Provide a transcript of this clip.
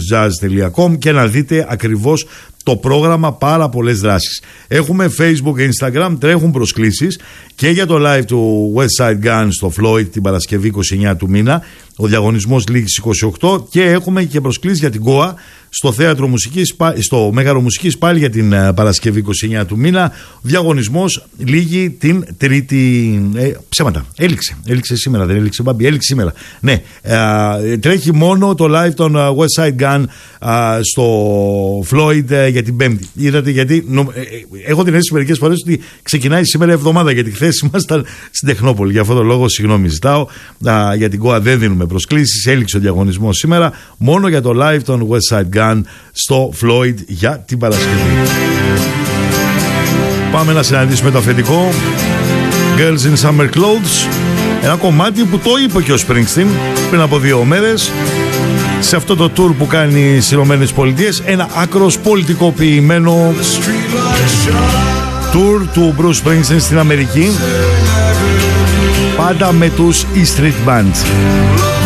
www.jazz.com και να δείτε ακριβώς το πρόγραμμα, πάρα πολλές δράσεις. Έχουμε Facebook και Instagram, τρέχουν προσκλήσεις και για το live του Westside Gun στο Floyd την Παρασκευή 29 του μήνα. Ο διαγωνισμός λήγει στις 28 και έχουμε και προσκλήσεις για την Goa στο Θέατρο Μουσικής, στο Μέγαρο Μουσικής πάλι για την Παρασκευή 29 του μήνα. Ο διαγωνισμός λήγει την Τρίτη. Ψέματα. Έληξε σήμερα, δεν έληξε Μπάμπη, έληξε σήμερα. Ναι, τρέχει μόνο το live των Westside Gun στο Floyd για την Πέμπτη. Είδατε, γιατί έχω την αίσθηση μερικές φορές ότι ξεκινάει σήμερα εβδομάδα, γιατί χθες ήμασταν στην Τεχνόπολη. Για αυτόν τον λόγο, συγγνώμη ζητάω. Για την Goa δεν δίνουμε προσκλήσεις. Έληξε ο διαγωνισμός σήμερα. Μόνο για το live των Westside Gun στο Floyd για την Παρασκευή. Πάμε να συναντήσουμε το αφεντικό Girls in Summer Clothes. Ένα κομμάτι που το είπε και ο Springsteen πριν από 2 μέρες σε αυτό το tour που κάνει στις Ηνωμένες Πολιτείες. Ένα άκρος πολιτικοποιημένο tour του Bruce Springsteen στην Αμερική, πάντα με τους E Street Band.